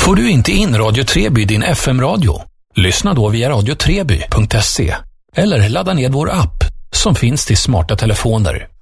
Får du inte in Radio Treby i din FM-radio? Lyssna då via radiotreby.se eller ladda ned vår app som finns till smarta telefoner.